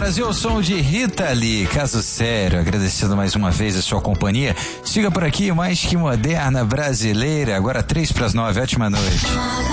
Brasil, o som de Rita Lee, caso sério, agradecendo mais uma vez a sua companhia. Siga por aqui, mais que moderna brasileira, agora 8:03, ótima noite.